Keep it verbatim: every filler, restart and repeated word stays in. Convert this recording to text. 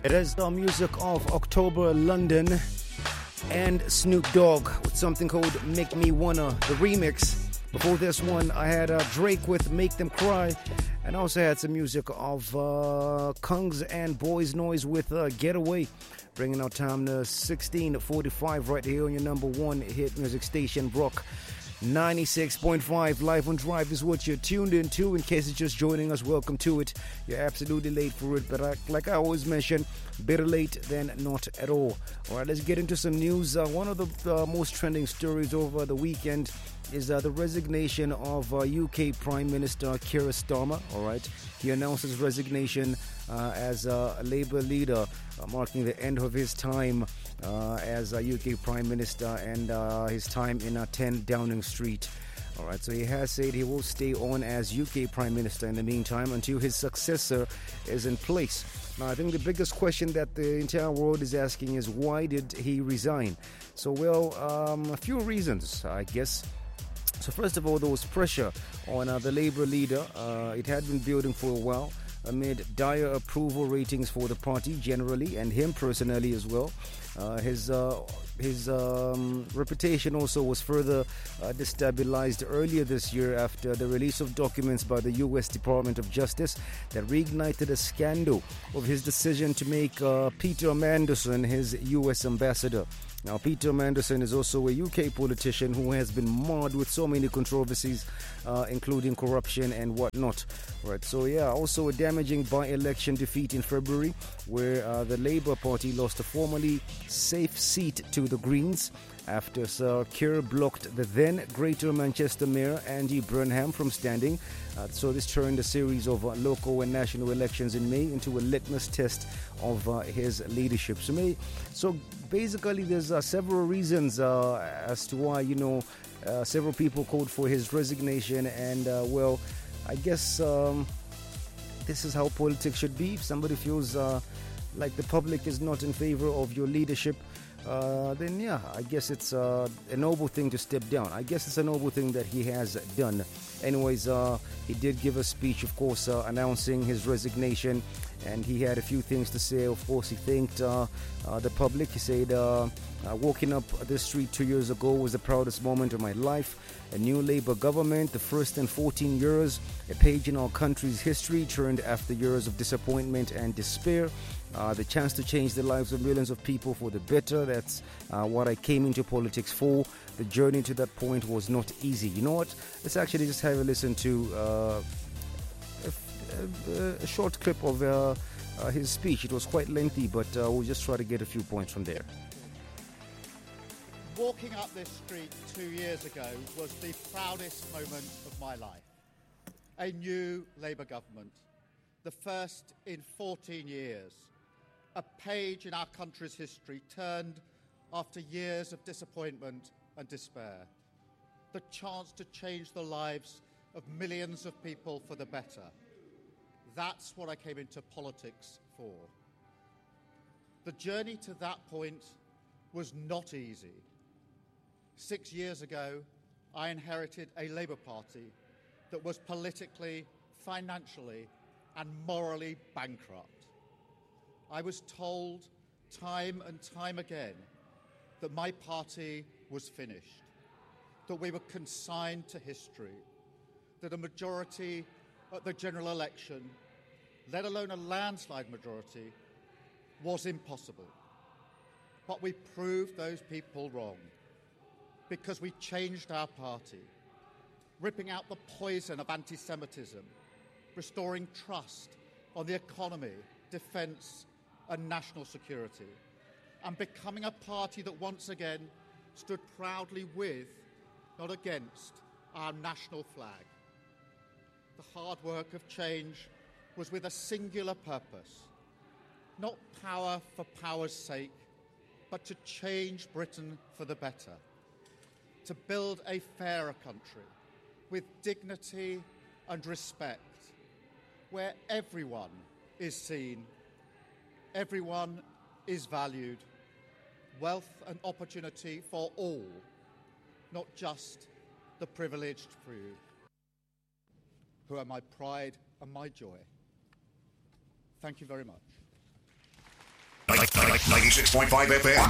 It is the music of October London and Snoop Dogg with something called Make Me Wanna, the remix. Before this one, I had uh, Drake with Make Them Cry, and also had some music of uh, Kungs and Boys Noise with uh, Getaway, bringing our time to sixteen forty-five right here on your number one hit music station, Rock ninety-six point five. Live on Drive is what you're tuned into. In case you're just joining us, welcome to it. You're absolutely late for it, but I, like I always mention, better late than not at all. All right, let's get into some news. Uh, one of the uh, most trending stories over the weekend is uh, the resignation of uh, U K Prime Minister Keir Starmer. All right, he announced his resignation uh, as a Labour leader, uh, marking the end of his time uh, as a U K Prime Minister and uh, his time in uh, ten Downing Street. All right, so he has said he will stay on as U K Prime Minister in the meantime until his successor is in place. Now, I think the biggest question that the entire world is asking is, why did he resign? So, well, um, a few reasons, I guess. So, first of all, there was pressure on uh, the Labour leader. Uh, it had been building for a while amid dire approval ratings for the party generally and him personally as well. Uh, his uh, his um, reputation also was further uh, destabilized earlier this year after the release of documents by the U S Department of Justice that reignited a scandal of his decision to make uh, Peter Mandelson his U S ambassador. Now, Peter Mandelson is also a U K politician who has been marred with so many controversies, uh, including corruption and whatnot. Right. So, yeah, also a damaging by-election defeat in February, where uh, the Labour Party lost a formerly safe seat to the Greens after Sir Keir blocked the then Greater Manchester Mayor Andy Burnham from standing. Uh, so this turned a series of uh, local and national elections in May into a litmus test of uh, his leadership. So, May, so basically there's uh, several reasons uh, as to why, you know, uh, several people called for his resignation. And, uh, well, I guess um, this is how politics should be. If somebody feels uh, like the public is not in favor of your leadership, Uh, then yeah, I guess it's uh, a noble thing to step down. I guess it's a noble thing that he has done. Anyways, uh, he did give a speech, of course, uh, announcing his resignation, and he had a few things to say. Of course, he thanked uh, uh, the public. He said, uh, uh, walking up this street two years ago was the proudest moment of my life. A new Labour government, the first in fourteen years, a page in our country's history turned after years of disappointment and despair. Uh, the chance to change the lives of millions of people for the better. That's uh, what I came into politics for. The journey to that point was not easy. You know what? Let's actually just have a listen to uh, a, a, a short clip of uh, uh, his speech. It was quite lengthy, but uh, we'll just try to get a few points from there. Walking up this street two years ago was the proudest moment of my life. A new Labour government, the first in fourteen years. A page in our country's history turned after years of disappointment and despair. The chance to change the lives of millions of people for the better. That's what I came into politics for. The journey to that point was not easy. Six years ago, I inherited a Labour Party that was politically, financially, and morally bankrupt. I was told time and time again that my party was finished, that we were consigned to history, that a majority at the general election, let alone a landslide majority, was impossible. But we proved those people wrong because we changed our party, ripping out the poison of anti-Semitism, restoring trust on the economy, defence and national security, and becoming a party that once again stood proudly with, not against, our national flag. The hard work of change was with a singular purpose, not power for power's sake, but to change Britain for the better, to build a fairer country with dignity and respect, where everyone is seen, everyone is valued, wealth and opportunity for all, not just the privileged few, who are my pride and my joy. Thank you very much. ninety-six point five F M.